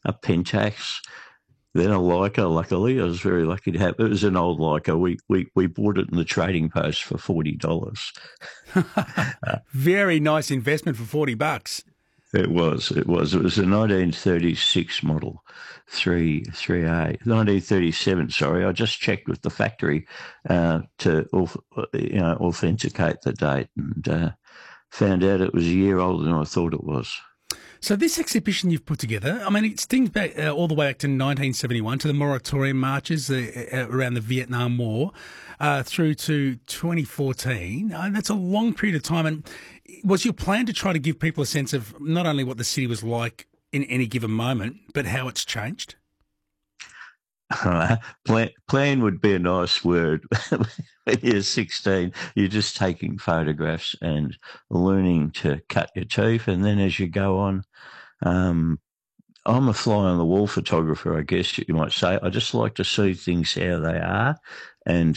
a Pentax, then a Leica. Luckily, I was very lucky to have. It was an old Leica. We bought it in the trading post for $40. Very nice investment for $40. It was a 1936 model, three A, 1937. Sorry, I just checked with the factory to authenticate the date, and found out it was a year older than I thought it was. So this exhibition you've put together, I mean, it stings back all the way back to 1971 to the moratorium marches around the Vietnam War, through to 2014. That's a long period of time. And was your plan to try to give people a sense of not only what the city was like in any given moment, but how it's changed? Plan would be a nice word. When you're 16, you're just taking photographs and learning to cut your teeth. And then as you go on, um, I'm a fly on the wall photographer, I guess you might say. I just like to see things how they are, and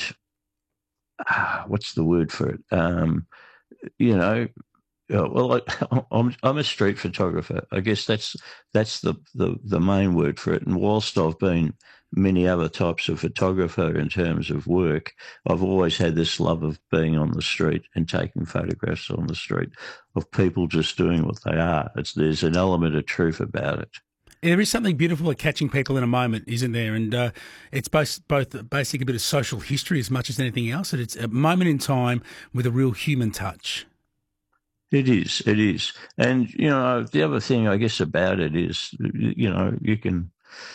what's the word for it? You know, well, I'm a street photographer. I guess that's the main word for it. And whilst I've been many other types of photographer in terms of work, I've always had this love of being on the street and taking photographs on the street of people just doing what they are. There's an element of truth about it. There is something beautiful at catching people in a moment, isn't there? And it's both basically a bit of social history as much as anything else. And it's a moment in time with a real human touch. It is, it is. And, the other thing I guess about it is, you can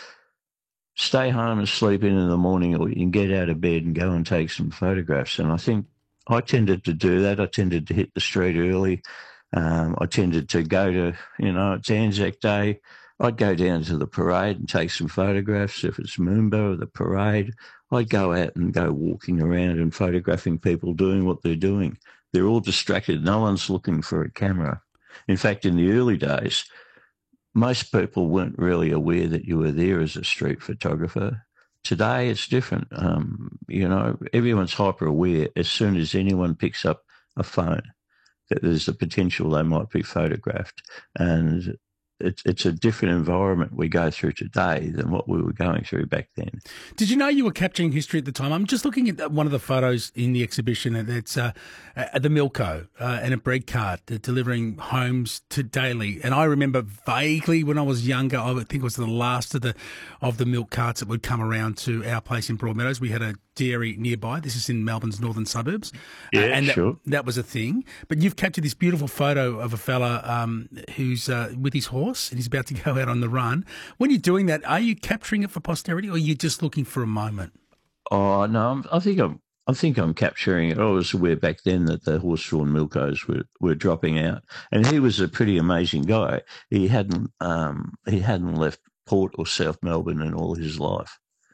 stay home and sleep in the morning, or you can get out of bed and go and take some photographs. And I think I tended to do that. I tended to hit the street early. I tended to go to, it's Anzac Day. I'd go down to the parade and take some photographs. If it's Moomba or the parade, I'd go out and go walking around and photographing people doing what they're doing. They're all distracted. No one's looking for a camera. In fact, in the early days, most people weren't really aware that you were there as a street photographer. Today, it's different. Everyone's hyper aware as soon as anyone picks up a phone that there's the potential they might be photographed. And it's a different environment we go through today than what we were going through back then. Did you know you were capturing history at the time? I'm just looking at one of the photos in the exhibition, and it's at the Milko and a bread cart delivering homes to Daly. And I remember vaguely when I was younger, I would think it was the last of the milk carts that would come around to our place in Broadmeadows. We had a dairy nearby. This is in Melbourne's northern suburbs. Yeah, and sure. That was a thing. But you've captured this beautiful photo of a fella who's with his horse and he's about to go out on the run. When you're doing that, are you capturing it for posterity, or are you just looking for a moment? Oh no, I think I'm capturing it. I was aware back then that the horse-drawn milkos were dropping out, and he was a pretty amazing guy. He hadn't left Port or South Melbourne in all his life.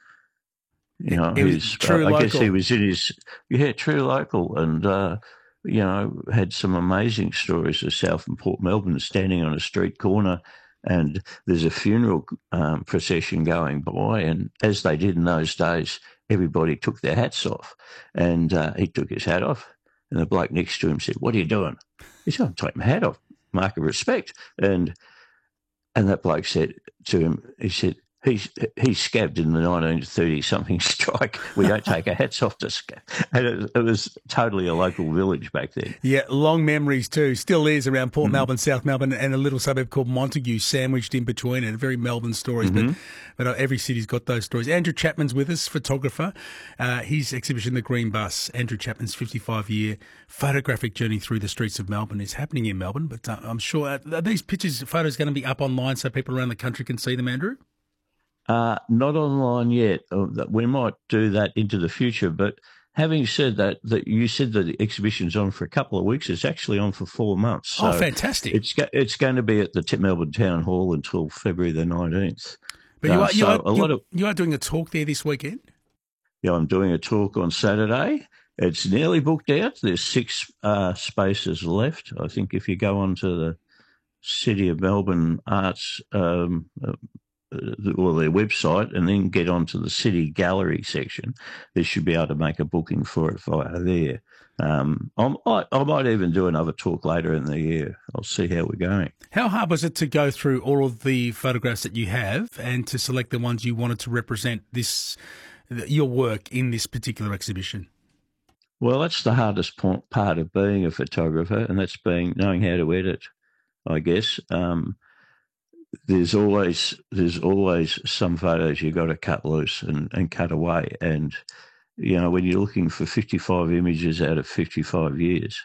It was true I local. guess he was in his, true local, and, had some amazing stories of South and Port Melbourne, standing on a street corner, and there's a funeral procession going by, and as they did in those days, everybody took their hats off, and he took his hat off, and the bloke next to him said, "What are you doing?" He said, "I'm taking my hat off, mark of respect," and that bloke said to him, he said, He's scabbed in the 1930-something strike. We don't take our hats off to scab. And it was totally a local village back then. Yeah, long memories too. Still is around Port Melbourne, South Melbourne, and a little suburb called Montague sandwiched in between it. Very Melbourne stories, but every city's got those stories. Andrew Chapman's with us, photographer. His exhibition, The Green Bus, Andrew Chapman's 55-year photographic journey through the streets of Melbourne, is happening in Melbourne. But I'm sure, are these photos going to be up online so people around the country can see them, Andrew? Not online yet. We might do that into the future. But having said that you said that the exhibition's on for a couple of weeks. It's actually on for 4 months. So fantastic! It's going to be at the Melbourne Town Hall until February the 19th. But you are doing a talk there this weekend. Yeah, I'm doing a talk on Saturday. It's nearly booked out. There's 6 spaces left. I think if you go onto the City of Melbourne Arts or their website and then get onto the City Gallery section, they should be able to make a booking for it via there. I might even do another talk later in the year. I'll see how we're going. How hard was it to go through all of the photographs that you have and to select the ones you wanted to represent your work in this particular exhibition? Well, that's the hardest part of being a photographer, and that's knowing how to edit, I guess. There's always some photos you've got to cut loose and cut away. And, when you're looking for 55 images out of 55 years,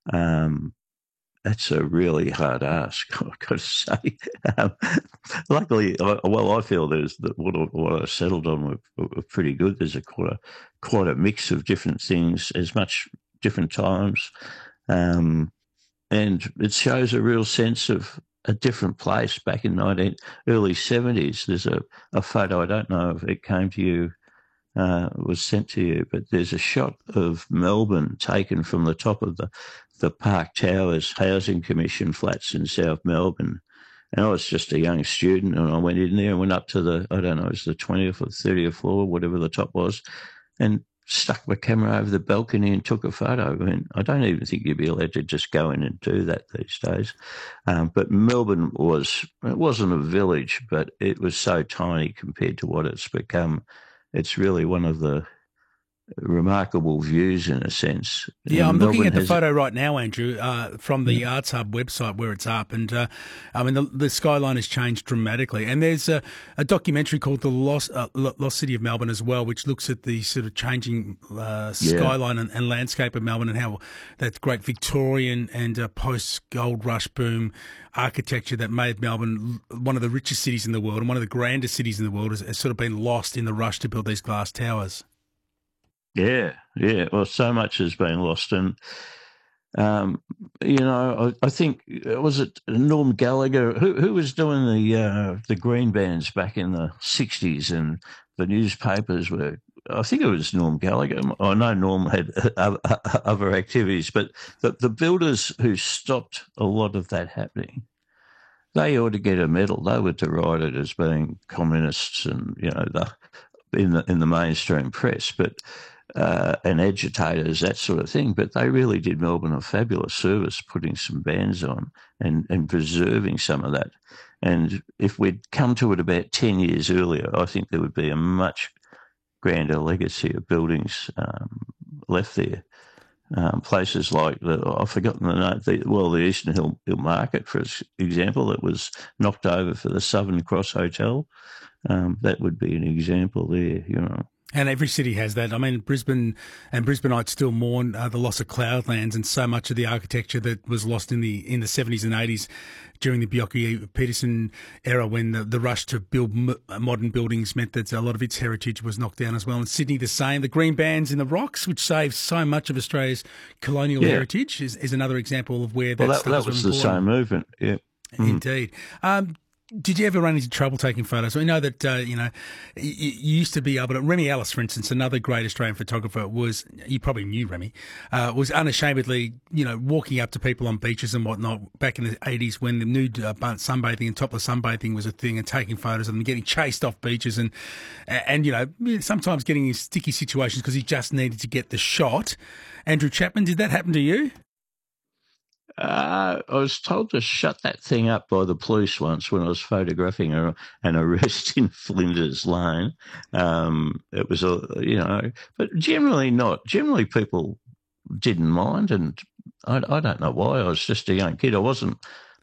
that's a really hard ask, I've got to say. Luckily, I feel what I settled on were pretty good. There's quite a mix of different things, as much different times, and it shows a real sense of a different place back in early 70s. There's a photo, I don't know if it came to you, was sent to you, but there's a shot of Melbourne taken from the top of the Park Towers Housing Commission flats in South Melbourne. And I was just a young student, and I went in there and went up to it was the 20th or 30th floor, whatever the top was, and stuck my camera over the balcony and took a photo. I mean, I don't even think you'd be allowed to just go in and do that these days. But Melbourne it wasn't a village, but it was so tiny compared to what it's become. It's really one of the remarkable views in a sense. Yeah, I'm looking at the photo right now, Andrew, from the Arts Hub website where it's up, and the skyline has changed dramatically. And there's a documentary called The Lost City of Melbourne as well, which looks at the sort of changing skyline and landscape of Melbourne, and how that great Victorian and post-gold rush boom architecture that made Melbourne one of the richest cities in the world and one of the grandest cities in the world has sort of been lost in the rush to build these glass towers. Yeah. Well, so much has been lost, and I think was it Norm Gallagher who was doing the green bands back in the '60s, and the newspapers were. I think it was Norm Gallagher. I know Norm had other activities, but the builders who stopped a lot of that happening, they ought to get a medal. They were derided as being communists, and in the mainstream press, but. And agitators, that sort of thing. But they really did Melbourne a fabulous service, putting some bands on and preserving some of that. And if we'd come to it about 10 years earlier, I think there would be a much grander legacy of buildings left there. Places like, I've forgotten the name, the Eastern Hill Market, for example, that was knocked over for the Southern Cross Hotel. That would be an example there, And every city has that. I mean, Brisbane and Brisbaneites still mourn the loss of Cloudlands and so much of the architecture that was lost in the 70s and 80s during the Bjelke-Petersen era, when the rush to build modern buildings meant that a lot of its heritage was knocked down as well. And Sydney the same. The green bands in the rocks, which saved so much of Australia's colonial heritage, is another example of where that was the same movement. Yeah, indeed. Did you ever run into trouble taking photos? We know that, you used to be able to... Remy Ellis, for instance, another great Australian photographer, you probably knew Remy, was unashamedly, walking up to people on beaches and whatnot back in the 80s when the nude sunbathing and topless sunbathing was a thing, and taking photos of them, getting chased off beaches and sometimes getting in sticky situations because he just needed to get the shot. Andrew Chapman, did that happen to you? I was told to shut that thing up by the police once when I was photographing an arrest in Flinders Lane. It was but generally not. Generally, people didn't mind, and I don't know why. I was just a young kid. I wasn't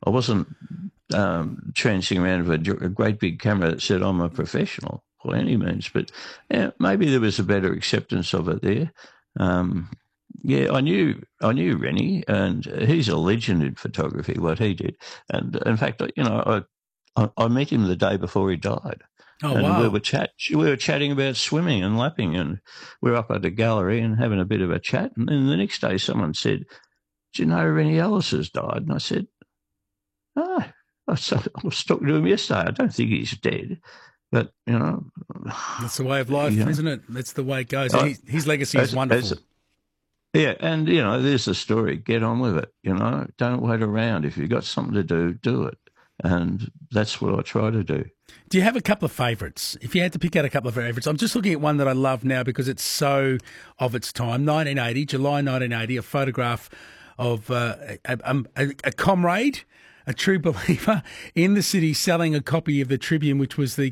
trancing around with a great big camera that said I'm a professional by any means. But maybe there was a better acceptance of it there. Yeah, I knew Rennie, and he's a legend in photography, what he did. And in fact, I met him the day before he died. Oh, and wow. we were chatting about swimming and lapping, and we were up at the gallery and having a bit of a chat. And then the next day someone said, "Do you know Rennie Ellis has died?" And I said, "Oh, I was talking to him yesterday. I don't think he's dead." But, that's the way of life, isn't it? That's the way it goes. His legacy is wonderful. Yeah, and, there's the story. Get on with it, Don't wait around. If you've got something to do, do it. And that's what I try to do. Do you have a couple of favourites? If you had to pick out a couple of favourites, I'm just looking at one that I love now because it's so of its time. 1980, July 1980, a photograph of a comrade, a true believer, in the city selling a copy of the Tribune, which was the